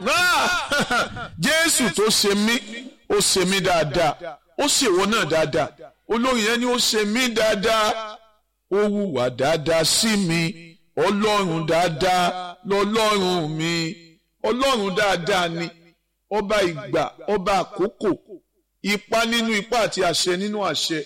Jésù tó ṣe mí ó ṣe mí dáadáa ó ṣèwọ náà dáadáa olórin yẹn ni ó ṣe mí dáadáa ó hùwà dáadáa sí mi ọlọ́run dáadáa lọ́lọ́run mi ọlọ́run dáadáa ni ọba ìgbà ọba àkókò ipa nínú ipa àti àṣẹ nínú àṣẹ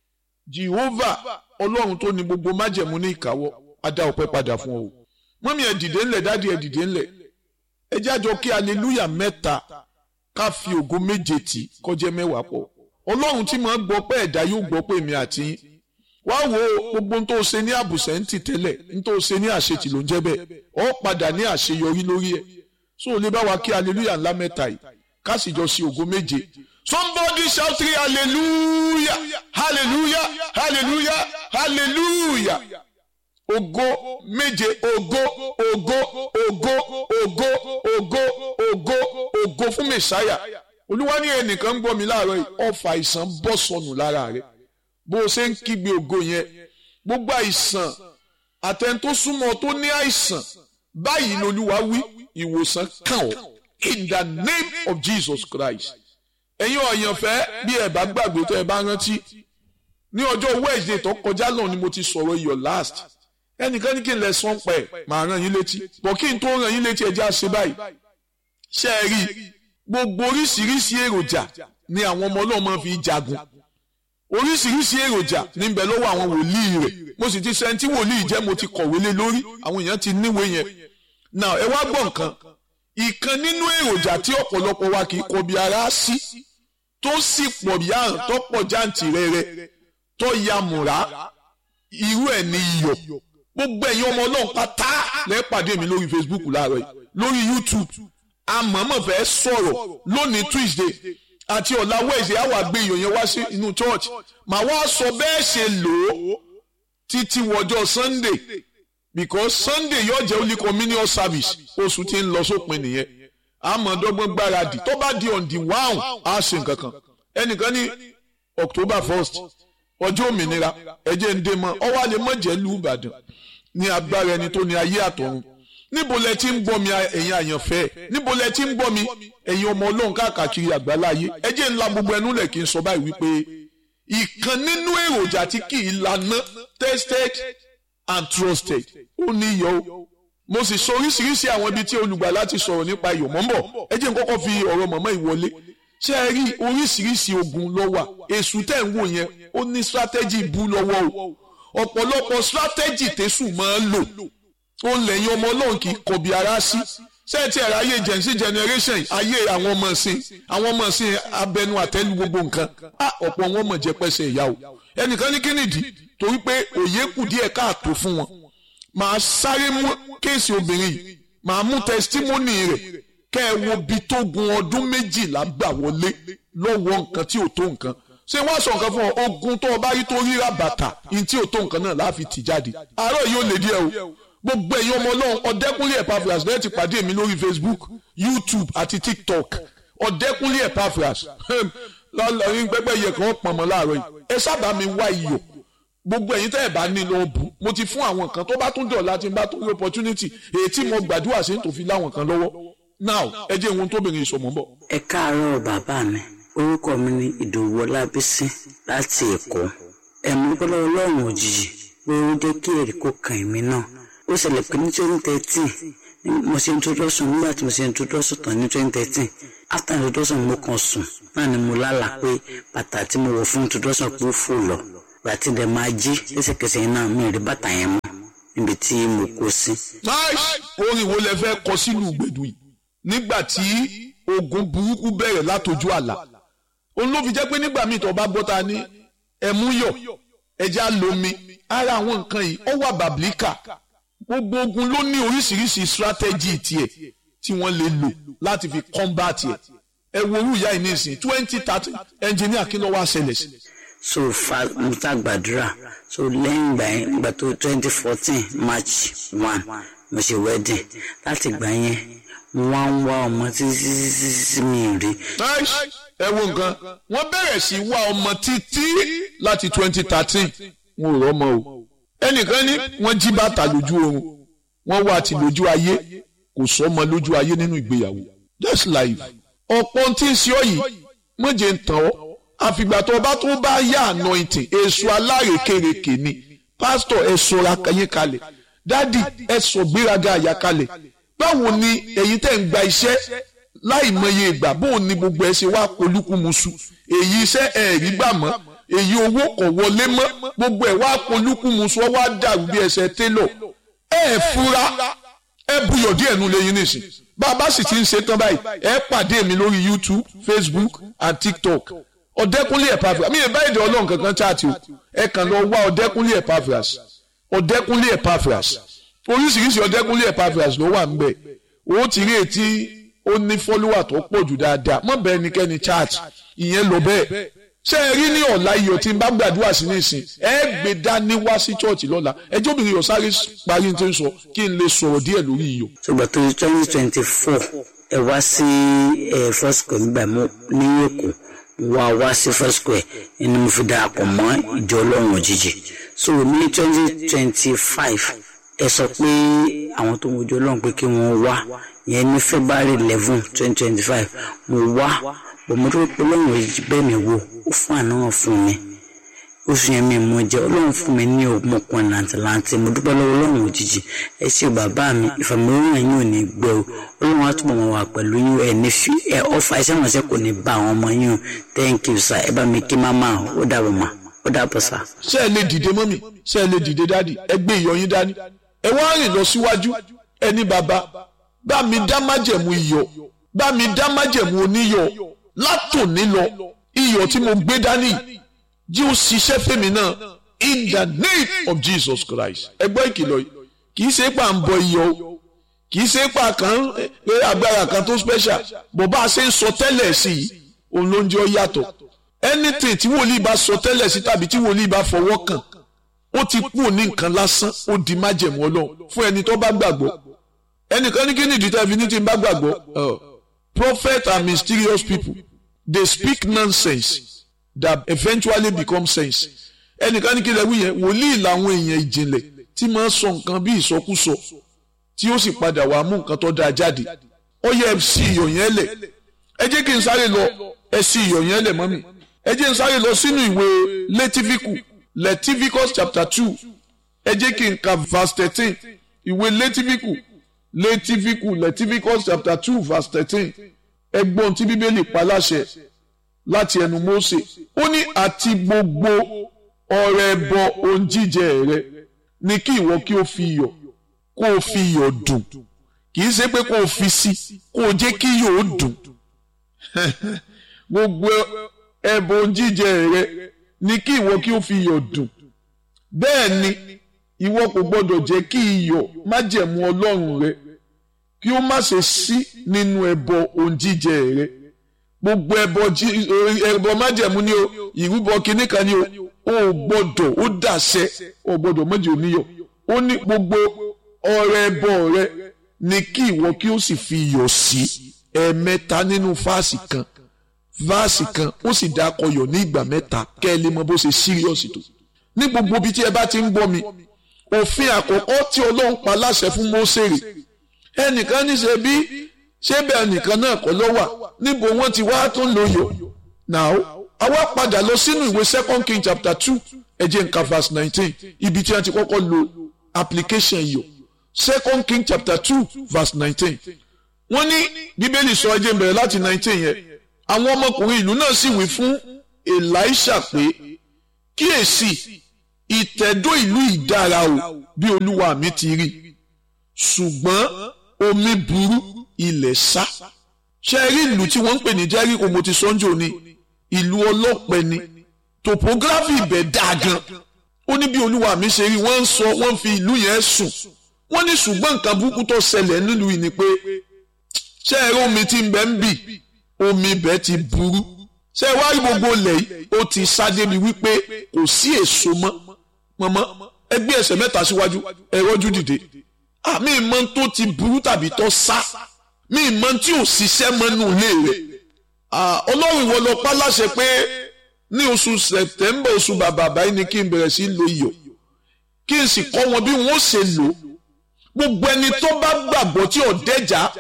Jehovah ọlọ́run tó ní gbogbo májẹ̀mú ní ìkáwọ́ adá ọpẹ́ padà fún ọ mọ́mí ẹ dìde ńlẹ̀ dádì ẹ dìde ńlẹ̀ ẹ jájọ kí hallelujah mẹ́ta ká fi ògo méje tì kọjá mẹ́wàá pọ̀ ọlọ́run tí máa ń gbọ́ pé ẹ̀dá yóò gbọ́ pé èmi àti yín wá wo gbogbo n tó ṣe ní àbùsẹ̀ ń tì tẹ́lẹ̀ n tó ṣe ní àṣetì ló ń jẹ́ bẹ́ẹ̀ ọ padà ní àṣeyọrí lórí ẹ̀ so lè bá wa kí hallelujah ńlá mẹ́ta yìí ká sì jọ sí ògo méje somebody shout three hallelujah hallelujah hallelujah hallelujah ògo méje ògo ògo ògo ògo ògo ògo ògo fún mẹsáyà olúwa ní ẹnìkan ń gbọ́ mi láàárọ̀ yìí ọfà àìsàn bọ́ sọnù lára rẹ̀ bó o ṣe ń kígbe ògo yẹn gbogbo àìsàn àtẹn tó súnmọ́ tó ní àìsàn báyìí lolúwa wí ìwòsàn kàn ọ́ in the name of Jesus Christ ẹ̀yin ọ̀yànfẹ́ bí ẹ bá gbàgbé tó ẹ bá rántí ní ọjọ́ Wednesday tó kọjá náà ni mo ti sọ̀rọ̀ your last ẹnìkan ní kí n lè sọ́n pẹ̀ màá rán yín létí bọ̀ kí n tó rán yín létí ẹjẹ́ àṣẹ báyìí ṣe é rí gbogbo oríṣiríṣi èròjà ni àwọn ọmọ náà máa fi jagun oríṣiríṣi èròjà níbẹ̀ lọ́wọ́ àwọn wòlíì rẹ̀ mo sì ti sẹ́ńtì wòlíì jẹ́ mo ti kọ̀wé lé lórí àwọn èèyàn ti níwèé yẹn now ẹ wá gbọ́ nǹkan ìkan nínú èròjà tí ọ̀pọ̀lọpọ̀ wa kì í kọbi ara sí tó sì pọ̀ bí àrùn tó pọ̀ jáǹtì rẹ̀ tó ya mùrá irú ẹ̀ ní iyọ̀ gbogbo ẹ̀yin ọmọ ọlọ́run pátá lẹ́ pàdé mi lórí Facebook láàárọ̀ yìí lórí YouTube àmọ́mọ́ fẹ́ sọ̀rọ̀ lónìí Tuesday àti ọ̀la Wednesday á wá gbé iyọ̀ yẹn wá sí inú church màá wá sọ bẹ́ẹ̀ ṣe lò ó títí wọjọ́ Sunday because Sunday yóò jẹ́ only communion service oṣù tí ń lọ sópin nìyẹn àmọ́dọ́gbọ́n gbáradì tó bá di on the one á ṣe nǹkan kan ẹnìkan ní October 1st ọjọ́ òmìnira ẹ̀jẹ̀ ń dé mọ́ ọ wá lè mọ̀ jẹ́ lù Ìbàdàn ní agbára ẹni tó ní ayé àtọ̀run níbo lẹ ti ń gbọ́ mi ẹ̀yin àyànfẹ́ níbo lẹ ti ń gbọ́ mi ẹ̀yin ọmọ ọlọ́run káàkiri àgbáláyé ẹ̀jẹ̀ ńlá gbogbo ẹnu lẹ̀ kí n sọ báyìí wípé ìkan nínú èròjà tí kì í lànà tested and trusted ó ní iyọ̀ o mo sì sọ oríṣiríṣi àwọn ibi tí olùgbàlà ti sọ̀rọ̀ nípa iyọ̀ mọ́ ń bọ̀ ẹ̀jẹ̀ ń kọ́kọ́ fi ọ̀rọ̀ mọ̀mọ́ ìwọlé ṣé ẹ rí oríṣiríṣi ogun ló wà èṣù tẹ̀ ń wò yẹn ó ní strategy bú lọ́wọ́ o ọ̀pọ̀lọpọ̀ strategy tẹ̀sù máa ń lò ó lẹ́yìn ọmọ ọlọ́run kì í kọbi ara sí sẹ́ẹ̀tì ẹ̀rọ ayé jẹ̀nsí generation ayé àwọn ọmọ ìsìn abẹnú àtẹ́lu gbogbo nǹkan ọ̀pọ̀ wọn mọ̀ jẹ́ pẹ́sẹ̀ ìyá o ẹnìkan ní kí nìdí torí pé òye kù díẹ̀ káàtó fún wọn màá sáré mú kéèsì obìnrin yìí màá mú testimony rẹ̀ kẹ́ ẹ wo bí tó gun ọdún 12 gbà wọlé lọ́wọ́ nǹkan tí ò tó nǹkan ṣé wọ́n sọ nǹkan fún ọ ogun tó o bá rí tó ríra bàtà ní tí ò tó nǹkan náà láàfin tì jáde àárọ̀ yìí ó lè díẹ̀ o gbogbo ẹ̀yin ọmọ ọlọ́run ọ̀dẹ́kúnlé Epaphras lẹ́yìn ti pàdé mi lórí Facebook YouTube àti TikTok ọ̀dẹ́kúnlé Epaphras lọ́lọ́rin pẹ́pẹ́ yẹ kàn pọ̀nmọ́ láàárọ̀ yìí ẹ sábà mi wá iyọ̀ gbogbo ẹ̀yin tẹ́ ẹ̀ bá ní lọ bù mo ti fún àwọn kan tó bá tún dọ̀ láti bá tó rí opportunity èyí tí mo gbàdúrà sí tó fi láwọn kan lọ́wọ́ now ẹ jẹ́ ohun tóbìnrin ìsọ̀mọ́ bọ̀. ẹ káàárọ̀ bàbá mi orúkọ mi ni Ìdòwú Ọlábísí láti Èkó ẹ̀mí gbọ́dọ̀ ọlọ́run òjijì pé ó jẹ́ kí èrè kó kàn mí náà ó ṣẹlẹ̀ pé ní 2013 mo ṣe introduction nígbà tí mo ṣe introduction tán ní 2013 after introduction mo kàn sùn náà ni mo lálàá pé bàtà tí mo wọ̀ fún introduction pé ó fò lọ bàtí dẹ̀ máa jí lẹ́sẹ̀kẹsẹ̀ náà mi rí bàtà yẹn mọ́ níbi tí mo kó sí. orin wo lẹ fẹ́ kọ sínú ìgbèdùn yìí nígbà tí ogun burúkú bẹ̀rẹ̀ látojú àlà òun ló fi jẹ́ pé nígbà míì tó bá gbọ́ ta ní ẹ̀múyọ̀ ẹja lomi ara àwọn nǹkan yìí ó wà bàbílíkà gbogbo ogun ló ní oríṣiríṣi strategy tiẹ̀ tí wọ́n lè lò láti fi combat ẹ̀ ẹ wo orú ìyá yìí nísìnyí 2030 engineer kí ló wá ṣẹlẹ̀ sí. so mo ta gbàdúrà so lẹ́yìn ìgbà tó 2014 March 1 mo ṣe wedding láti ìgbà yẹn mo wá ń wá ọmọ títí mi rí. ẹ wo nǹkan wọ́n bẹ̀rẹ̀ sí wá ọmọ títí láti 2013 wọn ò rọ́mọ o ẹnìkan ní wọ́n jí bàtà lójú oorun wọ́n wá ti lójú ayé kò sọ́mọ lójú ayé nínú ìgbéyàwó that's life. ọ̀pọ̀ tí ń ṣe ọ́ yìí mọ̀jẹ̀ ń tàn ọ́ àfìgbà tó bá tó bá yá anointing èso alárekereke ni pásítọ̀ ẹ sọra yín kalẹ̀ dádì ẹ sọ gbéraga àyà kalẹ̀ báwo ni ẹ̀yin tẹ́ ń gba iṣẹ́ láì mọye ìgbà bóun ni gbogbo ẹ ṣe wá polúkúmuṣu èyí iṣẹ́ ẹ̀rí gbà mọ́ èyí owó kò wọlé mọ́ gbogbo ẹ̀ wá polúkúmuṣu ọ wá dàrú bí ẹsẹ̀ télọ̀ ẹ fura ẹ buyọ̀ díẹ̀ nu lẹ́yìn nìsín bá a bá sì ti ń ṣe tán báyìí ẹ pàdé mi lórí YouTube, Facebook and TikTok Ọ̀dẹ́kúnlé Epaphras mi ì bá èdè Ọlọ́run kankan chaati o ẹ kàn lọ wá Ọ̀dẹ́kúnlé Epaphras Ọ̀dẹ́kúnlé Epaphras oríṣiríṣi Ọ̀dẹ́kúnlé Epaphras ló wà ńbẹ̀ o ti rí etí ó ní fọ́lúwà tó pọ̀ jù dáadáa mọ́ bẹ́ẹ̀ nikẹ́ni chaati ìyẹn lọ bẹ́ẹ̀ ṣé ẹ rí ní ọ̀la iyọ̀ tí n bá gbàdúrà sí nísìn ẹ gbé dání wá sí chọ́ọ̀chì lọ́la ẹjọ́ obìnrin yóò sáré parí tó ń sọ kí n lè sọ̀rọ̀ díẹ̀ lórí iyọ̀. ṣùgbọ́n tó 2024 ẹ wá sí First Square nígbà mọ́ ní Èkó wá sí First Square ẹni mo fi darapọ̀ mọ́ ìjọ Ọlọ́run òjijì so ní 2025 ẹ sọ pé àwọn tó ń wojú Ọlọ́run pé kí wọ́n wá yẹn ní February 11, 2025 mo wá mo dúró pé Ọlọ́run òjijì bẹ́ẹ̀ mi wò ó fún àná fún mi oṣù yẹn mi mo jẹ Ọlọ́run fún mi ní ọmọkùnrin làǹtìlanti mo dúpẹ́ lọ́wọ́ Ọlọ́run òjijì ẹ ṣé bàbá mi ìfàmìlóyún yín ò ní gbẹ o Ọlọ́run á túbọ̀ mọ́ wà pẹ̀lú yín ẹ ní fi ẹ ọfà iṣẹ́ ìrànṣẹ́ kò ní bá àwọn ọmọ yín o thank you sir ẹ bá mi kí máma ó dàbọ̀ mà ó dàbọ̀ sir. ṣé ẹ lè dìde mọ́mì ṣé ẹ lè dìde dádì ẹ gbé iyọ̀ yín dání ẹ wá rìn lọ síwájú ẹ ní bàbá bá mi dá májẹ̀mú iyọ̀ bá mi dá májẹ̀mú oníyọ̀ látòní lọ iyọ̀ tí mo gbé dání jí ó ṣiṣẹ́ fèmí náà in the name of Jesus Christ. ẹgbẹ́ ìkìlọ̀ yìí kì í ṣe pà ń bọ iyọ̀ o kì í ṣe pà kan agbára kan tó special bó bá a ṣe ń sọ tẹ́lẹ̀ sí i òun ló ń jẹ́ ọ yàtọ̀ anything tí wòlíì bá sọ tẹ́lẹ̀ sí tàbí tí wòlíì bá fọwọ́ kàn ó ti kú ní nǹkan lásán ó di májẹ̀mú Ọlọ́run fún ẹni tó bá gbàgbọ́ ẹnìkan ní kí ni ìdí tẹ́lifí ní ti bá gbàgbọ́ prophet and mysterious people they speak nonsense that eventually become sense ẹnìkan ní kí lẹ́wọ́ yẹn wòlíì làwọn èèyàn ìjìnlẹ̀ tí máa ń sọ nǹkan bí ìsọkúsọ tí ó sì padà wàá mú nǹkan tó dáa jáde ó yẹ ẹ sí iyọ̀ yẹn lẹ̀ ẹ jẹ́ kí n sáré lọ ẹ sí iyọ̀ yẹn lẹ̀ mọ́mì ẹ jẹ́ n sáré lọ sínú ìwé Leviticus chapter 2 ẹ jẹ́ kí n ka verse 13 ìwé Leviticus chapter 2 verse 13 ẹgbọ́n tí bíbélì pa láṣẹ láti ẹnu Mósè ó ní àti gbogbo ọrẹ ẹbọ ohun jíjẹ rẹ ní kí ìwọ kí o fi iyọ̀ kó o fi iyọ̀ dùn kì í ṣe pé kó o fi sí kó o jẹ́ kí iyọ̀ ó dùn gbogbo ẹbọ ohun jíjẹ rẹ ní kí ìwọ kí o fi iyọ̀ dùn bẹ́ẹ̀ ni ìwọ kò gbọdọ̀ jẹ́ kí iyọ̀ májẹ̀mú Ọlọ́run rẹ kí ó má ṣe sí nínú ẹbọ ohun jíjẹ rẹ gbogbo ẹbọ májẹ̀mú ni o ìrúbọ kìíní kan ni o gbọ́dọ̀ ó dàṣẹ o gbọ́dọ̀ méjì oníyọ̀ ó ní gbogbo ọrẹ ẹbọ rẹ ní kí ìwọ kí ó sì fi iyọ̀ sí ẹ̀ẹ̀mẹ́ta nínú fáàsì kan ó sì dákọ yọ̀ ní ìgbà mẹ́ta kẹ́ ẹ lè mọ bó ṣe síríọ̀sì tó ní gbogbo ibi tí ẹ bá ti ń gbọ́ mi òfin àkọ́kọ́ tí Ọlọ́run pa láṣẹ fún Mósè rè ẹnìkan ní ṣe bí ṣé bẹ́ẹ̀ nìkan náà kọ́ ló wà níbo wọ́n ti wá tó ń lo yọ̀ now àwa padà lọ sínú ìwé 2 King chapter 2 ẹ jẹ́ nǹkan verse 19 ibi tí wọ́n ti kọ́kọ́ lo application yọ̀ 2 King chapter 2 verse 19 wọ́n ní bíbélì sọ ẹjẹ́ bẹ̀rẹ̀ láti 19 yẹn àwọn ọmọkùnrin ìlú náà sì wí fún Èlíṣà pé kíyèsí ìtẹ̀dó ìlú ìdára o bí olúwa mi ti rí ṣùgbọ́n omi burú ilẹ̀ sá ṣe rí ìlú tí wọ́n ń pè ní Jẹ́ríkò mo ti sọ́njò ni ìlú ọlọ́pẹ ni topography ibẹ̀ dáa gan ó ní bí olúwa mi ṣe rí wọ́n fi ìlú yẹn sùn wọ́n ní ṣùgbọ́n nǹkan burúkú tó ṣẹlẹ̀ nílùú yìí ni pé ṣe rí omi tí ń bẹ ń bì omi ibẹ̀ ti burú ṣe wá rí gbogbo ilẹ̀ yìí ó ti sá débi wípé kò sí èso mọ́ ẹgbẹ́ ẹsẹ̀ mẹ́ta síwájú ẹ̀rọ́jú dìde àmì ìmọ̀ tó ti burú tàbí tó sá mi ìmọ̀ tí ò ṣiṣẹ́ mọ́nú ilé rẹ̀ Ọlọ́run ìwọ lọ pa láṣẹ pé ní oṣù September oṣù bàbà báyìí ni kí n bẹ̀rẹ̀ sí lo iyọ̀ kí n sì kọ́ wọn bí wọ́n ṣe lò gbogbo ẹni tó bá gbàgbọ́ tí ò dẹ́jà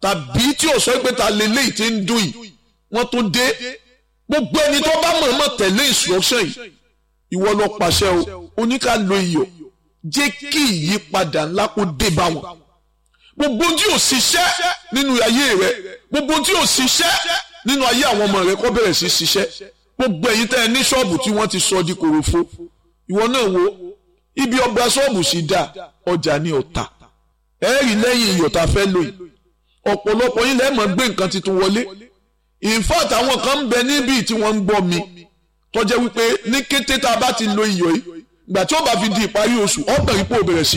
tàbí tí ò sọ pé ta lélẹ́yìí tí ń dùn yìí wọ́n tó dé. Gbogbo ẹni tó bá mọ̀ọ́mọ̀ tẹ̀lé instruction yìí ìwọ lọ pàṣẹ o oníkà lo iyọ̀ jẹ́ kí ìyípadà ńlá kó dé bá wọn. Gbogbo tí ò ṣiṣẹ́ nínú ayé rẹ, gbogbo tí ò ṣiṣẹ́ nínú ayé àwọn ọmọ rẹ kó bẹ̀rẹ̀ sí ṣiṣẹ́. Gbogbo ẹ̀yin tẹ́ ẹ ní ṣọ́ọ̀bù tí wọ́n ti sọ di kòròfo, ìwọ náà wo ibi ọgbà ṣọ́ọ̀bù sì dá ọjà ní ọ̀tà. Ẹ rí lẹ́yìn iyọ̀ tá a fẹ́ lò yìí ọ̀pọ̀lọpọ̀ yín lẹ́ẹ̀mọ́ gbé nǹkan tuntun wọlé. In fact àwọn kan ń bẹ níbí tí wọ́n ń gbọ́ mi tó jẹ́ wípé ní kété tá a bá ti lo iyọ̀ yìí ìgbà tí ó bá fi di ìparí oṣù ọ̀bẹ̀ rí pé ó bẹ̀rẹ̀ sí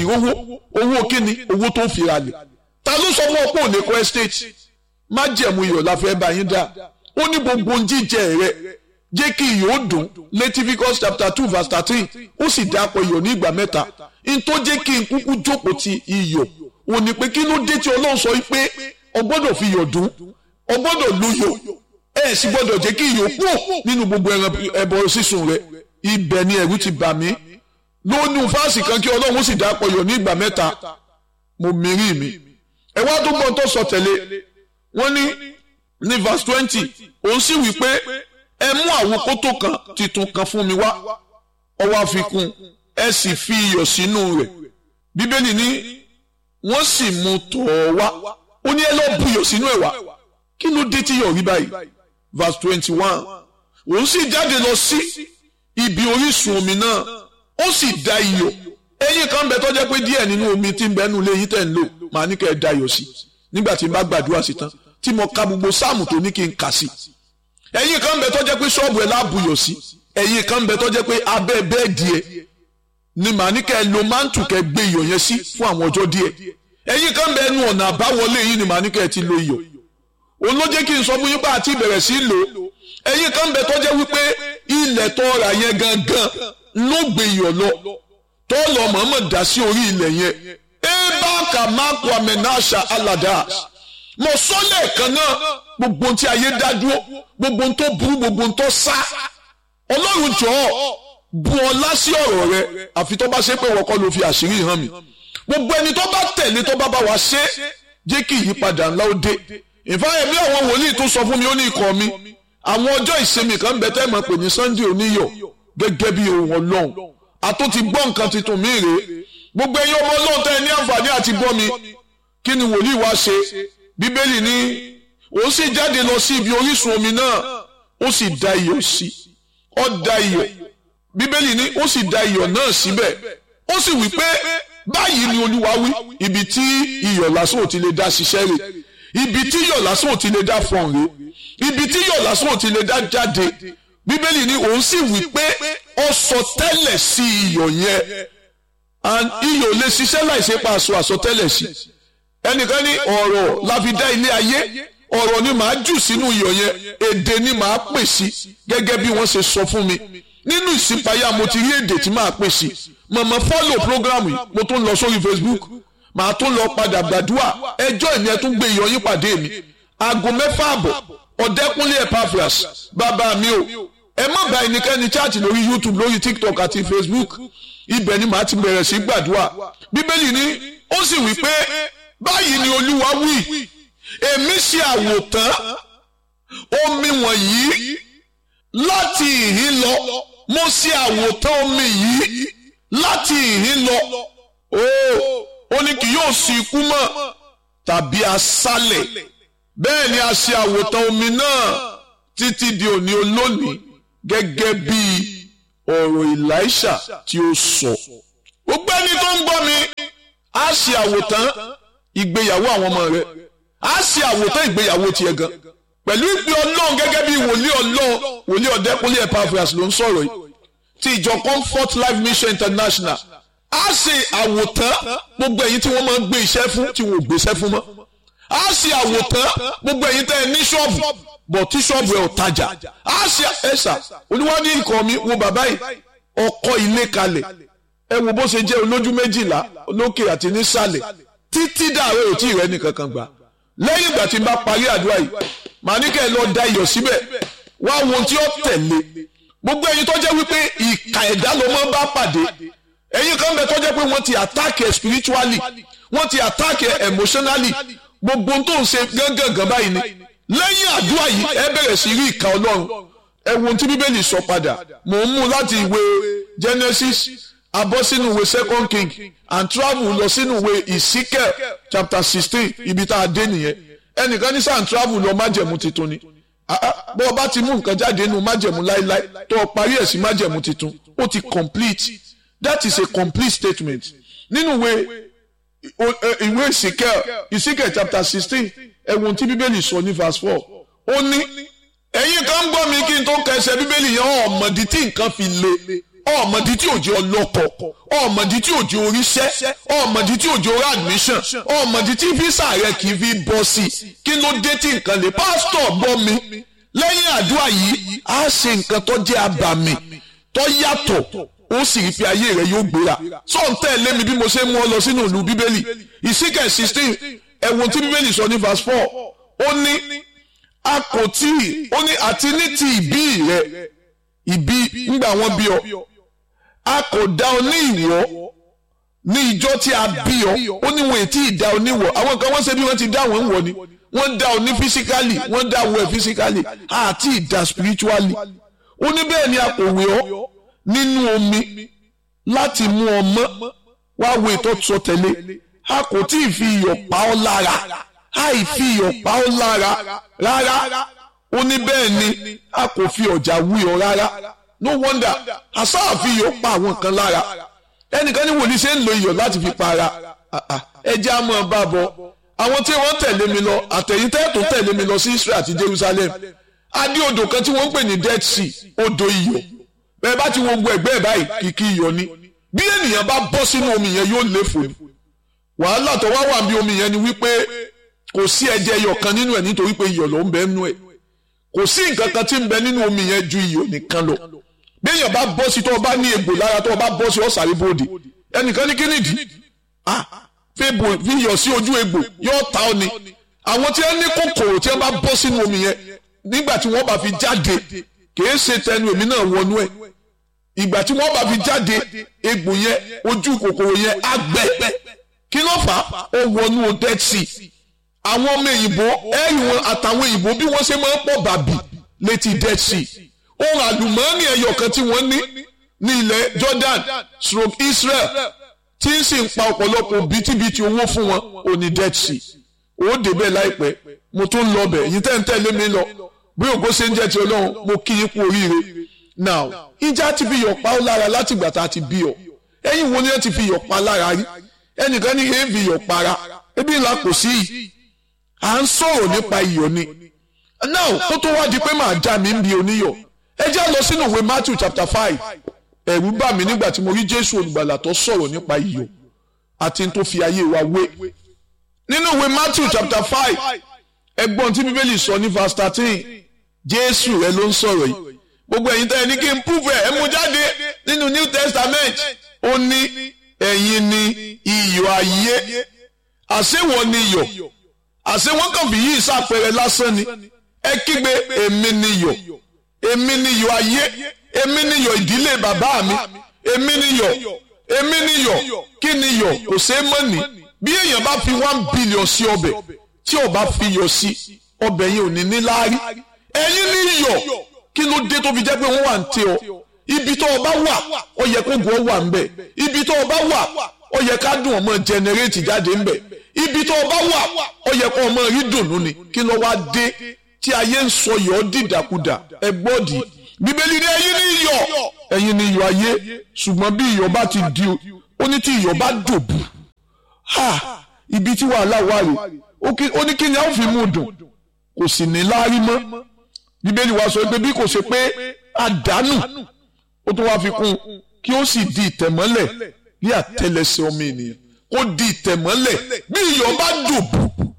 owó kíni owó tó ń fi ra lẹ̀. Ta ló sọ fún ọ pé ò lè kọ́ estate? Má jẹ̀mú iyọ̀ la fẹ́ bá yín dá. Ó ní gbogbo jíjẹ rẹ jẹ́ kí iyọ̀ ó dùn. Leviticus chapter 2 verse 13 ó sì dápọ̀ iyọ̀ ní ìgbà mẹ́ta. In tó jẹ́ kí n kúkú jókòó ti iyọ̀ ò ní pé kí ló dé tí Ọlọ́run sọ pé o gbọ́dọ̀ fi iyọ̀ dùn, o gbọ́dọ̀ lo iyọ̀, ẹ sì gbọ́dọ̀ jẹ́ kí iyọ̀ pọ̀ nínú gbogbo ẹbọ sísun rẹ. Ibẹ̀ ni ẹ̀rù ti bà mí lónìí fáàsì kan kí Ọlọ́run sì dápọ̀ iyọ̀ ní ìgbà mẹ́ta. Mo mìírí mi ẹ wá tó gbọ́n tó sọ tẹ̀lé wọ́n ní verse 20 òun sì wí pé ẹ mú àwo kótó kan titun kan fún mi wá, ó wá fi kún ẹ sì fi iyọ̀ sínú rẹ̀. Bíbélì ní wọ́n sì mú tọ̀ ọ́ wá, ó ní ẹ lọ bu iyọ̀ sínú ẹ̀ wá. Kí ló dé tí iyọ̀ rí báyìí? Verse 21 òun sì jáde lọ sí ibi orísun omi náà ó sì da iyọ̀. Ẹyin kan bẹ tó jẹ́ pé díẹ̀ nínú omi tí ń bẹ nínú ilé yín tẹ̀ ń lò màá ní kẹ́ ẹ da iyọ̀ sí nígbà tí n bá gbàdúrà sí tán tí mo ka gbogbo sáàmù tó ní kí n kà sí. Ẹyin kan bẹ tó jẹ́ pé ṣọ́ọ̀bù ẹ̀ láàbù iyọ̀ sí. Ẹyin kan bẹ tó jẹ́ pé abẹ́ bẹ́ẹ̀dì ẹ̀ ni màá ní kẹ́ ẹ lo mántù kẹ́ gbé iyọ̀ yẹn sí fún àwọn ọjọ́ díẹ̀. Ẹyin kan bẹ nu ọ̀nà àbáwọlé yín ni màá ní kẹ́ ẹ ti lo iyọ̀. Òun ló jẹ́ kí n sọ fún yín bá àti ìbẹ̀rẹ̀ sí lò. Ẹyin kan bẹ tó jẹ́ wípé ilẹ̀ tó rà yẹn gangan ló gbé iyọ̀ lọ tó lọ mọ̀ọ́mọ̀ dá sí orí ilẹ̀ yẹn. Ebaka mako amenasha alada. Mo sọ lẹ́ẹ̀kan náà gbogbo tí ayé dá dúró, gbogbo tó burú, gbogbo tó sá. Ọlọ́run jọ̀ọ́ bu ọlá sí ọ̀rọ̀ rẹ àfi tó bá ṣe pé wọ́n kọ́ ló fi àṣírí hàn mí. Gbogbo ẹni tó bá tẹ̀lé tó bá bá wa ṣe jẹ́ kí ìyípadà ńlá ó dé. Ìfáyẹ̀mí àwọn wòlíì tó sọ fún mi ó ní ikọ̀ mi àwọn ọjọ́ ìsinmi kan bẹ tẹ́ mọ̀ pé ní Sunday oníyọ̀ gẹ́gẹ́ bí ohun Ọlọ́run àtó ti gbọ́ nǹkan tuntun mi rèé. Gbogbo ẹ̀yin ọmọ Ọlọ́run tẹ́ ẹ ní àǹfààní àti gbọ́ mi kí ni wòlíì wá ṣe? Bíbélì ní ó sì jáde lọ sí ibi orísun omi náà ó sì da iyọ̀ sí. Ó da iyọ̀. Bíbélì ní ó sì da iyọ̀ náà síbẹ̀ ó sì wí pé báyìí ni Olúwa wí, ibi tí iyọ̀ lásán ò ti lè dá ṣiṣẹ́ rẹ̀, ibi tí iyọ̀ lásán ò ti lè dá fọ̀n rẹ̀, ibi tí iyọ̀ lásán ò ti lè dá jáde. Bíbélì ní òun sì wí pé ó sọ tẹ́lẹ̀ sí iyọ̀ yẹn, and iyọ̀ lè ṣiṣẹ́ láìsí pa aṣọ àsọtẹ́lẹ̀ sí. Ẹnìkan ní ọ̀rọ̀ la fi dá ilé ayé, ọ̀rọ̀ ni màá jù sínú iyọ̀ yẹn, èdè ni màá pè sí gẹ́gẹ́ bí wọ́n ṣe sọ fún mi. Nínú ìsìnpayá mo ti rí èdè tí màá pè sí. Màmá follow program yìí, mo tún lọ sórí Facebook, màá tún lọ padà gbàdúrà. Ẹjọ́ ìní ẹ tún gbé iyọ̀ yín pàdé mi. Aago 6:30 Ọ̀dẹ́kúnlé Epaphras bàbá mi o. Ẹ má bá ẹnikẹ́ni chat lórí YouTube, lórí TikTok àti Facebook. Ibẹ̀ ni màá ti bẹ̀rẹ̀ sí gbàdúrà. Bíbélì ní ó sì wí pé báyìí ni Olúwa wí, èmi ṣe àwòtán omi wọ̀nyí láti ìhín lọ, mo ṣe àwòtán omi yìí láti ìhín lọ. Ó ní kì yóò sí ikú mọ́ tàbí aṣálẹ̀. Bẹ́ẹ̀ ni a ṣe àwòtán omi náà títí di òní olónìí gẹ́gẹ́ bí ọ̀rọ̀ Èlíṣà tí ó sọ. Gbogbo ẹni tó ń gbọ́ mi, a ṣe àwòtán ìgbéyàwó àwọn ọmọ rẹ̀, a ṣe àwòtán ìgbéyàwó tiẹ̀ gan pẹ̀lú ìpè Ọlọ́run gẹ́gẹ́ bí wòlíì Ọlọ́run, wòlíì Ọ̀dẹ́kúnlé Epaphras ló ń sọ̀rọ̀ yìí ti ìjọ Comfort Life Mission International. A ṣe àwòtán gbogbo ẹ̀yin tí wọ́n máa ń gbé iṣẹ́ fún tí wọ́n ò gbéṣẹ́ fún mọ́. A ṣe àwòtán gbogbo ẹ̀yin tẹ́ ẹ ní ṣọ́ọ̀bù bọ̀ tí ṣọ́ọ̀bù ẹ̀ ò tajà. A ṣe ẹ̀ṣà Olúwa ní ikọ̀ mi wo bàbá yìí ọkọ̀ ilé kalẹ̀, ẹ wo bó ṣe jẹ́ olójú 12 lókè àti nísàlẹ̀ títí dàrẹ́ ò tí ì rẹ́ nìkankan gbà. Lẹ́yìn ìgbà tí n bá parí àdúrà yìí màá ní kẹ́ ẹ lọ da iyọ̀ síbẹ̀ wá wo ohun tí ó tẹ̀lé. Gbogbo ẹ̀yin tó jẹ́ wípé ìkà ẹ̀dá ló máa ń bá pàdé. Ẹ̀yin kan bẹ tó jẹ́ pé wọ́n ti attack ẹ spiritually, wọ́n ti attack ẹ emotionally, gbogbo tó ń ṣe gángan báyìí ni lẹ́yìn àdúrà yìí ẹ bẹ̀rẹ̀ sí rí ìka Ọlọ́run. Ẹ wo ohun tí Bíbélì sọ padà, mò ń mú láti ìwé Genesis abọ́ sínú ìwé 2 King and travel lọ sínú ìwé Ezekiel chapter 16 ibi tá a dé nìyẹn. Ẹnìkan ní sáà ń travel lọ májẹ̀mú titun ni bó o bá ti mú nǹkan jáde nínú májẹ̀mú láíláí tó o parí ẹ̀ sí májẹ̀mú titun ó ti complete. That is a complete statement. Nínú ìwé Ezekiel chapter 16 ẹ wo ohun tí Bíbélì sọ ní verse 4 ó ní ẹ̀yin kan ń gbọ́ mi kí n tó kẹsẹ̀ Bíbélì yẹn ọ̀mọ̀dí tí nǹkan fi le ọ̀mọ̀dí tí òjò ọlọ́kọ̀ ọ̀mọ̀dí tí òjò oríṣẹ́ ọ̀mọ̀dí tí òjò orí admission ọ̀mọ̀dí tí físà rẹ kì í fi bọ́ sí kí ló dé tí nǹkan le. Pásítọ̀ gbọ́ mi lẹ́yìn àdúrà yìí á ṣe nǹkan tó jẹ́ abàmì tó yàtọ̀ ó sì rí pé ayé rẹ yóò gbéra. sọ ń tẹ̀lé mi bí mo ṣe mú ọ lọ sínú ìlú Bíbélì Ezekiel 16 ẹ̀wọ̀n tí Bíbélì sọ ní verse 4 ó ní a kò tí ó ní àti ní ti ìbí rẹ ìbí ńgbà wọn bí ọ a kò dá ọ ní ìwọ ní ìjọ tí a bí ọ ó ní wọn ètí ìdá ọ níwọ àwọn kan wọ́n ṣe bí wọ́n ti dá wọn ń wọ ni wọ́n dá ọ ní physically wọ́n dá ọ physically àti ìdá spiritually ó ní bẹ́ẹ̀ ni a kò wé ọ nínú omi láti mú ọ mọ́ wá wo ètò sọ tẹ̀lé a kò tí ì fi iyọ̀ pa ọ́ lára àìfi iyọ̀ pa ọ́ lára rárá ó ní bẹ́ẹ̀ ni a kò fi ọ̀já wí ọ rárá. No wonder àsáàfi iyọ̀ pa àwọn kan lára. Ẹnìkan ní wòlíì ṣe ń lo iyọ̀ láti fi para ẹjẹ́ á mọ̀ bá bọ̀ àwọn tí wọ́n tẹ̀lé mi lọ àtẹ̀yìntẹ́ tó tẹ̀lé mi lọ sí Israel àti Jerusalem adé odò kan tí wọ́n ń pè ní Dead Sea odò iyọ̀ bẹ́ẹ̀ bá ti wo gbogbo ẹ̀gbẹ́ ẹ̀ báyìí kìkì iyọ̀ ni bí ènìyàn bá bọ́ sínú omi yẹn yóò léfò ni. Wàhálà tó wá wà bí omi yẹn ni wípé kò sí ẹ̀jẹ̀ iyọ̀ kan nínú ẹ̀ nítorí pé iyọ̀ ló ń bẹ nínú ẹ̀ kò sí nǹkan kan tí ń bẹ nínú omi yẹn ju iyọ̀ nìkan lọ. Bí èèyàn bá bọ́ sí tó o bá ní egbò lára tó o bá bọ́ sí ọ̀sàrí bòde ẹnìkan ní kínídì fi iyọ̀ sí ojú egbò yóò ta ọ ni. Àwọn tí wọ́n ní kòkòrò tí wọ́n bá bọ́ sínú omi yẹn nígbà tí wọ́n bá fi jáde kìí ṣe tẹnu èmi náà wọnú ẹ̀ ìgbà tí wọ́n bá fi jáde egbò yẹn ojú kòkòrò yẹn á gbẹ kí ló fà á ó wọnú Dead Sea. Àwọn ọmọ òyìnbó ẹ̀rì wọn àtàwọn òyìnbó bí wọ́n ṣe máa ń pọ̀ bàbí létí Dead Sea ohun àlùmọ́ọ́nì ẹyọ kan tí wọ́n ní ilẹ̀ Jordan stroke Israel tí ń sì ń pa ọ̀pọ̀lọpọ̀ bítíbitì owó fún wọn ò ní Dead Sea ó débẹ̀ láìpẹ́ mo tún lọ bẹ̀ yìí tẹ́ ń tẹ̀lé mi lọ bí ògo ṣe ń jẹ́ ti Ọlọ́run mo kí yín kú oríire. Now ìjà ti fi yọ̀ pa ọ́ lára láti ìgbà tá a ti bí ọ ẹ̀yin wo ni ẹ ti fi yọ̀ pa lára rí ẹnìkan ní èé fi yọ̀ para ebi ńlá kò sí yìí à ń sọ̀rọ̀ nípa iyọ̀ ni. Now kó tó wá di pé màá já mi ń bi oníyọ̀ ẹ jẹ́ lọ sínú ìwé Matthew chapter 5 ẹ̀rù bà mí nígbà tí mo rí Jésù olùgbàlà tó sọ̀rọ̀ nípa iyọ̀ àti tó fi ayé wa wé. Nínú ìwé Matthew chapter 5 ẹgbọ́n tí Bíbélì sọ ní verse 13 Jésù rẹ ló ń sọ̀rọ̀ yìí gbogbo ẹ̀yin tẹ́ ẹ ní kí n prove ẹ̀ mú jáde nínú New Testament ó ní ẹ̀yin ni iyọ̀ ayé àṣewọ̀ ni iyọ̀ àṣewọ́n kàn fi yí ìsàpẹrẹ lásán ni ẹ kígbe èmi ni iyọ̀ èmi ni iyọ̀ ayé èmi ni iyọ̀ ìdílé bàbá mi èmi ni iyọ̀ èmi ni iyọ̀ kí ni iyọ̀ kò ṣeé mọ̀ ní bí èèyàn bá fi 1 billion sí ọbẹ̀ tí ó bá fi iyọ̀ sí ọbẹ̀ yẹn ò ní ní láárí ẹ̀yin ni iyọ̀ kí ló dé tó fi jẹ́ pé wọ́n wà ń tẹ ọ ibi tó o bá wà ó yẹ kó gùn ọ wà ń bẹ̀ ibi tó o bá wà ó yẹ ká dùn ọmọ jẹnẹrétì jáde ń bẹ̀ ibi tó o bá wà ó yẹ kó ọmọ rí dùnú ni kí ló wá dé tí ayé ń sọ yọ̀ ọ́ dìdàkudà ẹ gbọ́dì Bíbélì ní ẹ̀yin ni iyọ̀ ẹ̀yin ni iyọ̀ ayé ṣùgbọ́n bí iyọ̀ bá ti di ó ní tí iyọ̀ bá dòbù ibi tí wàhálà wà rè ó ní kí ni a ó fi mú dùn kò sì ní láárí mọ́ Bíbélì wa sọ pé bí kò ṣe pé àdánù ó tún wá fi kún kí ó sì di ìtẹ̀mọ́lẹ̀ ní àtẹ́lẹsẹ̀ ọmọ ènìyàn kó di ìtẹ̀mọ́lẹ̀ bí iyọ̀ bá dòbù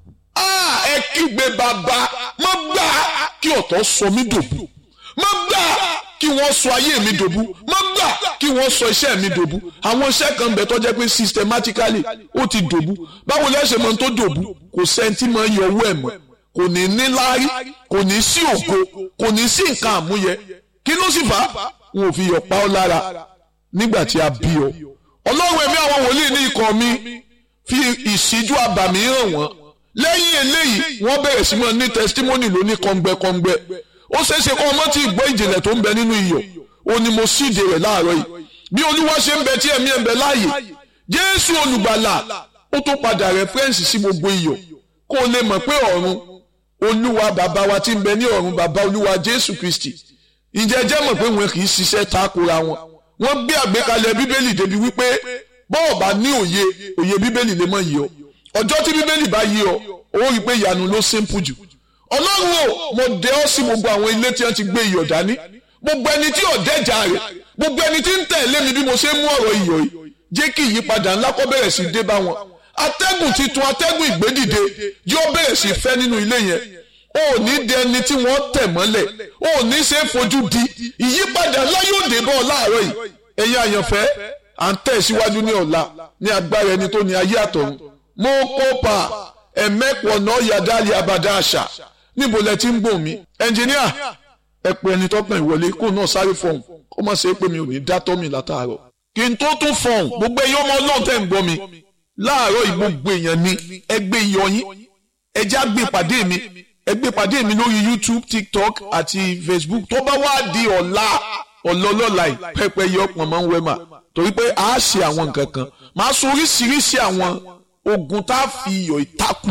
ẹ kígbe bàbá má gbà kí ọ̀tọ̀ sọ mí dòbù má gbà kí wọ́n sọ ayé mi dòbù má gbà kí wọ́n sọ iṣẹ́ mi dòbù àwọn iṣẹ́ kan bẹ̀ tó jẹ́ pé systematically ó ti dòbù báwo lẹ́sẹ̀ mọ́ tó dòbù kò sẹ́ńtì mọ́ yọ owó ẹ̀ mọ́ kò ní níláárí kò ní sí ògo kò ní sí nǹkan àmúyẹ kí ló sì fà á wọn ò fi yọ̀ pa ọ́ lára nígbà tí a bí ọ Ọlọ́run ẹ̀mí àwọn wòlíì ní ikọ̀ mi fi ìṣíjú àbàmì hàn wọ́n lẹ́yìn eléyìí wọ́n bẹ̀rẹ̀ sí máa ní testimony lóní kọ́ngbẹ́kọ́ngbẹ́ ó ṣeéṣe kọ́ ọmọ tí ìgbọ́ ìjìnlẹ̀ tó ń bẹ nínú iyọ̀ ó ní mo síde rẹ̀ láàárọ̀ yìí bí olúwa ṣe ń bẹ tí ẹ̀mí ẹ̀ ń bẹ láàyè jésù olùgbàlà ó tó padà rẹ́fẹ́rẹ́nsì sí gbogbo iyọ̀ kó o lè mọ̀ pé ọ̀run olúwa bàbá wa tí ń bẹ ní ọ̀run bàbá olúwa jésù kristi ìjẹ́jẹ́ mọ̀ pé wọn kì í ṣiṣẹ́ takora wọn wọ́n gbé àgbékalẹ̀ bíbélì débi wípé bọ́ọ̀ bá ní òye bíbélì lè mọ̀ yìí ọ ọjọ́ tí bíbélì bá yí ọ ó rí i pé ìyanu ló simple jù ọlọ́run o mo dẹ ọ́ sí gbogbo àwọn ilé tí wọ́n ti gbé iyọ̀ dání gbogbo ẹni tí ọ̀dẹ́jà rẹ̀ gbogbo ẹni tí ń tẹ̀lé mi bí mo ṣe mú ọ̀rọ̀ iyọ̀ yìí jẹ́ kí ìyípadà ńlá kó bẹ̀rẹ̀ sí dé bá wọn atẹ́gùn titun atẹ́gùn ìgbédìde yóò bẹ̀rẹ̀ sí fẹ́ nínú ilé yẹn ó ní di ẹni tí wọ́n tẹ̀ mọ́lẹ̀ ó ní ṣe é fojú di ìyípadà ńlá yóò dé bọ́ ọ láàárọ̀ yìí ẹ̀yin àyànfẹ́ à ń tẹ̀ síwájú ní ọ̀la ní agbára ẹni tó ní ayé àtọ̀run mo kópa ẹ̀mẹ́pọ̀ náà yàdáàlì abàdá àṣà níbo lẹ ti ń gbọ̀n mi ẹnjìníà ẹ pé ẹni tọ́kàn ìwọlé kó náà sáré fọ̀hún kó má ṣe é pé mi ò ní dá tọ́ mi látàárọ̀ kí n tó tún fọ̀hún gbogbo ẹ̀yin ọmọ ọlọ́run tẹ̀ ń gbọ́ mi láàárọ̀ ìgbogbo èèyàn ní ẹgbẹ́ ìyọyín ẹjẹ́ àgbè pàdé mi ẹgbẹ́ pàdé mi lórí YouTube TikTok àti Facebook tó bá wá di ọ̀la ọlọ́lọ́la yìí pẹ́pẹ́ yọ ọ̀pọ̀ máa ń wẹ́ mà torí pé a ṣe àwọn nǹkan kan máa sọ oríṣiríṣi àwọn ogun tá a fi iyọ̀ ìtakùn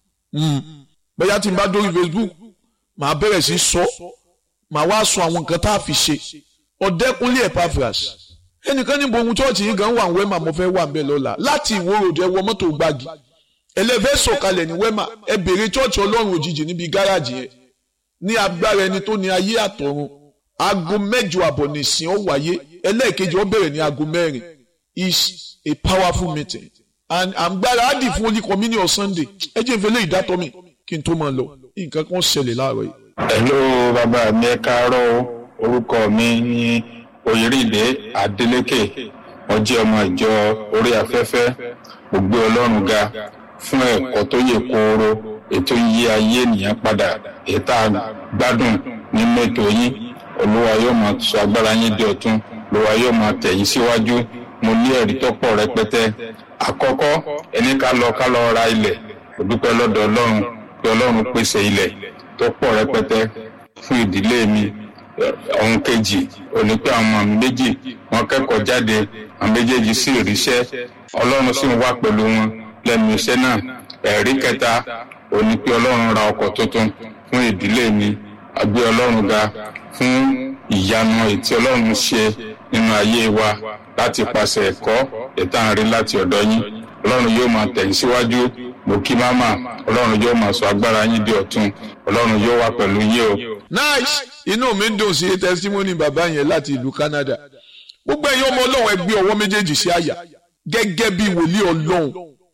bóyá tí n bá dórí Facebook màá bẹ̀rẹ̀ sí sọ màá wá sọ àwọn nǹkan tá a fi ṣe Ọ̀dẹ́kúnlé Epaphras ẹnìkan níbo ohun chọ́ọ̀chì yìí gan wà ń wẹ́mà mo fẹ́ wà ń bẹ̀ lọ́la láti Ìwó Road ẹ wọ mọ́tò gbági ẹlẹ́fẹ́ sọ̀kalẹ̀ ní wẹ́mà ẹ bèrè chọ́ọ̀chì Ọlọ́run òjijì níbi gáràjì yẹn ní agbára ẹni tó ní ayé àtọ̀run aago 8:30 nìsín ó wáyé ẹlẹ́ẹ̀kejì ó bẹ̀rẹ̀ ní aago 4 is a powerful meeting and àgbára á dì fún Holy Communion Sunday ẹ jẹ́ ìfẹ́lẹ́ ìdátọ́ mi kí n tó máa lọ nǹkan kan ṣẹlẹ̀ láàárọ̀ yìí. Hello bàbá mi ẹ káàárọ̀ orúkọ mi ní Oyèrìndé Adélékè mo jẹ́ ọmọ ìjọ orí afẹ́fẹ́ mo gbé Ọlọ́run ga fún ẹ̀kọ́ tó yè kooro ètò yí ayé ènìyàn padà ètò gbádùn nínú ètò yín Olúwa yóò máa sọ agbára yín di ọ̀tun Olúwa yóò máa tẹ̀ yín síwájú mo ní ẹ̀rí tó pọ̀ rẹpẹtẹ àkọ́kọ́ ẹni ká lọ ra ilẹ̀ mo dúpẹ́ lọ́dọ̀ Ọlọ́run pé Ọlọ́run pèsè ilẹ̀ tó pọ̀ rẹpẹtẹ fún ìdílé mi ohun kejì òní pé àwọn ọmọ mi méjì wọ́n kẹ́kọ̀ọ́ jáde àwọn méjèèjì sì ríṣẹ́ Ọlọ́run sì ń wá pẹ̀lú wọn lẹ́nu iṣẹ́ náà ẹ̀rí kẹta òní pé Ọlọ́run ra ọkọ̀ tuntun fún ìdílé mi a gbé Ọlọ́run ga fún ìyanu ètí Ọlọ́run ṣe nínú ayé wa láti pàṣẹ ẹ̀kọ́ ìtànrí láti ọ̀dọ̀ yín Ọlọ́run yóò máa tẹ̀yìn síwájú mo kí máma Ọlọ́run yóò máa sọ agbára yín di ọ̀tun Ọlọ́run yóò wà pẹ̀lú yín o. Nice inú mi dùn sí testimony bàbá yẹn láti ìlú Canada gbogbo ẹ̀yin ọmọ Ọlọ́run ẹ gbé ọwọ́ méjèèjì sí àyà gẹ́gẹ́ bí wòlíì Ọlọ́run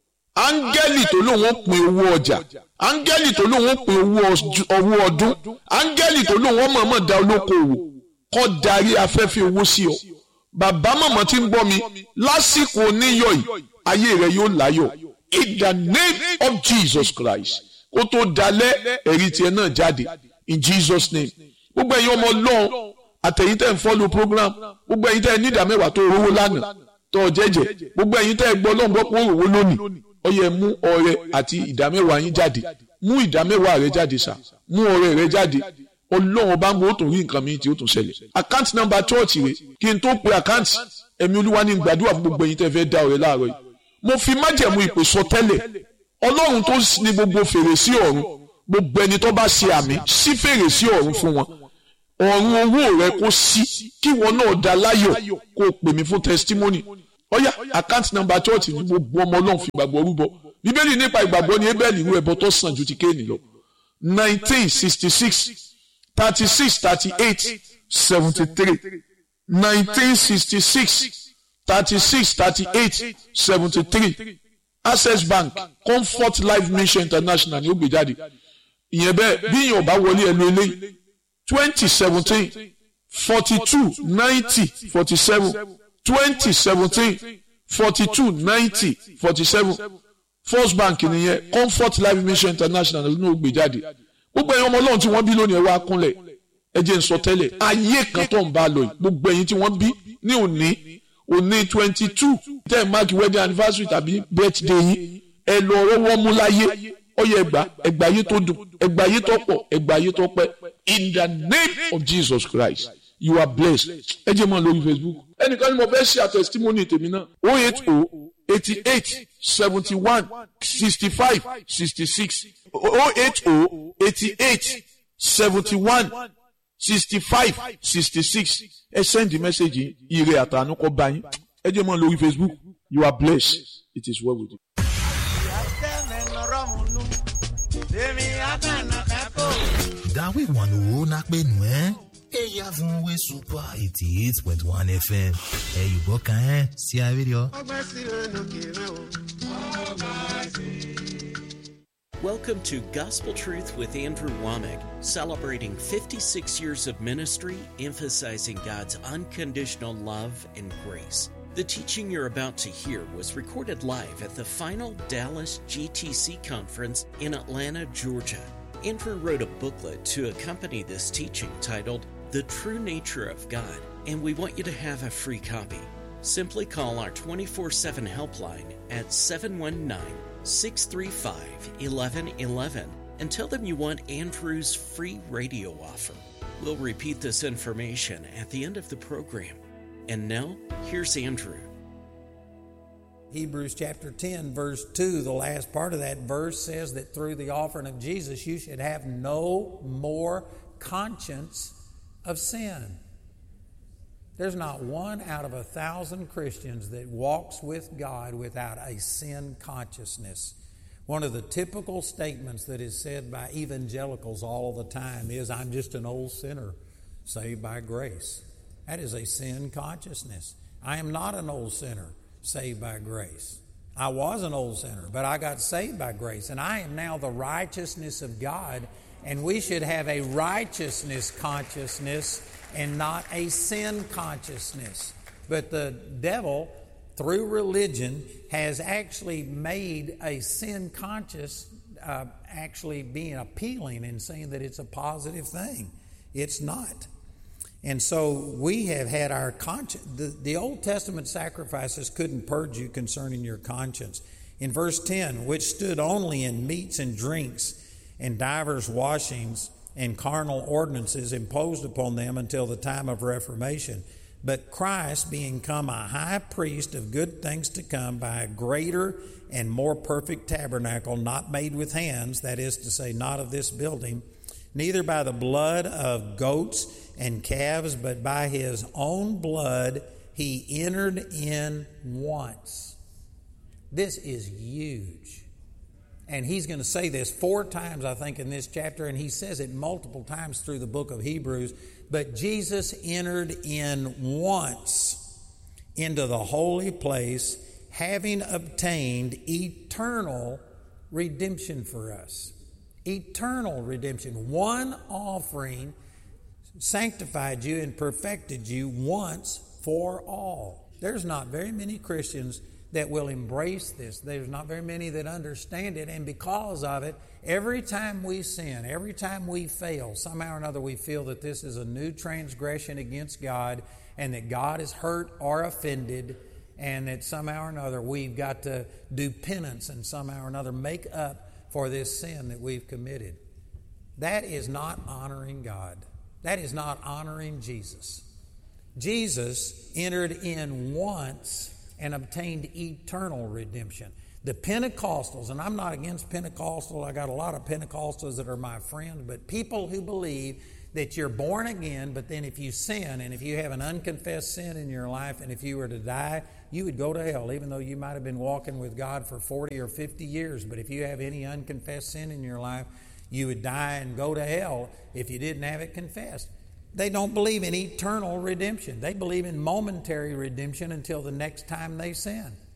áńgẹ́lì tó lóun ó pín owó ọjà áńgẹ́lì tó lóun ó pín owó ọdún áńgẹ́lì tó lóun ó mọ̀ọ́mọ̀ dá olókoòwò kó darí afẹ́fẹ́ owó sí ọ bàbá màmá tí ń gbọ́ mi lásìkò oníyọ̀ yìí ayé rẹ yóò láyọ̀ in the name of Jesus Christ kó tó dalẹ̀ ẹ̀rí tiẹ̀ náà jáde in Jesus name gbogbo ẹ̀yin ọmọ Ọlọ́run àtẹ̀yin tẹ́ ń follow program gbogbo ẹ̀yin tẹ́ ní ìdámẹ́wàá tó rówó lánàá tó jẹ́jẹ́ gbogbo ẹ̀yin tẹ́ gbọ́ Ọlọ́run gbọ́ pé ó rówó lónìí ó yẹ mú ọrẹ àti ìdámẹ́wàá yín jáde mú ìdámẹ́wàá rẹ jáde sà mú ọrẹ rẹ jáde Ọlọ́run bá ń gbọ́ ó tún rí nǹkan mi tí ó tún ṣẹlẹ̀ account number church rẹ kí n tó pe account ẹ̀mí Olúwa ní gbàdúrà fún gbogbo ẹ̀yin tẹ́ fẹ́ dá ọrẹ láàárọ̀ yìí mo fi májẹ̀mú ìpè sọ tẹ́lẹ̀ Ọlọ́run tó ní gbogbo fèrèsé ọ̀run gbogbo ẹni tó bá ṣe àmì sí fèrèsé ọ̀run fún wọn ọ̀run owó rẹ kó sí kí wọn náà dá láyọ̀ kó o pè mí fún testimony ọ̀yá account number church ní gbogbo ọmọ Ọlọ́run fi ìgbàgbọ́ rúbọ bíbélì nípa ìgbàgbọ́ ní Ébẹ́lì irú ẹbọ tó sàn ju ti Kéènì lọ 1966 36 38 73 1966 36 38 73 Access Bank Comfort Life Mission International ni ó gbé jáde ìyẹn bẹ́ẹ̀ bí ìyẹn ò bá wọlé ẹ lo eléyìí 2017 42 90 47 2017 42 90 47 First Bank nìyẹn Comfort Life Mission International ló ń gbé jáde gbogbo ẹ̀yin ọmọ Ọlọ́run tí wọ́n bí lónìí ẹ wá kúnlẹ̀ ẹ jẹ́ n sọ tẹ́lẹ̀ ayé kan tó ń bá lọ yìí gbogbo ẹ̀yin tí wọ́n bí ní òní 22 tẹ́ ẹ̀ máàkì wedding anniversary tàbí birthday yín ẹ lọ rọ́wọ́ mú láyé ọyẹ ẹgbà ayé tó dùn, ẹgbà ayé tó pọ̀, ẹgbà ayé tó pẹ́. In the name of Jesus Christ, you are blessed. Ẹ jẹ́ mọ́ lórí Facebook. Ẹnìkan ni mo fẹ́ ṣe àtẹ̀sítímọ́nì tèmi náà. 080-88-71-65-66. 080-88-71-65-66. Ẹ send the message ire àtànú kọ́ bá yín. Ẹ jẹ́ mọ́ lórí Facebook. You are blessed. It is well with you. Dawe wanu na penu Eya fun we super 88.1 FM. Yubo kan si a video. Welcome to Gospel Truth with Andrew Womack, celebrating 56 years of ministry, emphasizing God's unconditional love and grace. The teaching you're about to hear was recorded live at the final Dallas GTC conference in Atlanta, Georgia. Andrew wrote a booklet to accompany this teaching titled The True Nature of God, and we want you to have a free copy. Simply call our 24/7 helpline at 719-635-1111 and tell them you want Andrew's free radio offer. We'll repeat this information at the end of the program. And now, here's Andrew. Hebrews chapter 10, verse 2, the last part of that verse says that through the offering of Jesus, you should have no more conscience of sin. There's not one out of 1,000 Christians that walks with God without a sin consciousness. One of the typical statements that is said by evangelicals all the time is, I'm just an old sinner saved by grace. That is a sin consciousness. I am not an old sinner saved by grace. I was an old sinner, but I got saved by grace, and I am now the righteousness of God, and we should have a righteousness consciousness and not a sin consciousness. But the devil, through religion, has actually made a sin conscious actually being appealing and saying that it's a positive thing. It's not. And so we have had our conscience. The Old Testament sacrifices couldn't purge you concerning your conscience. In verse 10, which stood only in meats and drinks and divers washings and carnal ordinances imposed upon them until the time of Reformation. But Christ, being come a high priest of good things to come by a greater and more perfect tabernacle, not made with hands, that is to say, not of this building, neither by the blood of goats and calves, but by his own blood he entered in once. This is huge. And he's going to say this 4 times, I think, in this chapter, and he says it multiple times through the book of Hebrews. But Jesus entered in once into the holy place, having obtained eternal redemption for us. Eternal redemption. One offering sanctified you and perfected you once for all. There's not very many Christians that will embrace this. There's not very many that understand it, and because of it, every time we sin, every time we fail, somehow or another we feel that this is a new transgression against God and that God is hurt or offended, and that somehow or another we've got to do penance and somehow or another make up for this sin that we've committed. That is not honoring God. That is not honoring Jesus. Jesus entered in once and obtained eternal redemption. The Pentecostals, and I'm not against Pentecostal, I got a lot of Pentecostals that are my friends, but people who believe that you're born again, but then if you sin and if you have an unconfessed sin in your life and if you were to die, you would go to hell, even though you might have been walking with God for 40 or 50 years. But if you have any unconfessed sin in your life, you would die and go to hell if you didn't have it confessed. They don't believe in eternal redemption. They believe in momentary redemption until the next time they sin.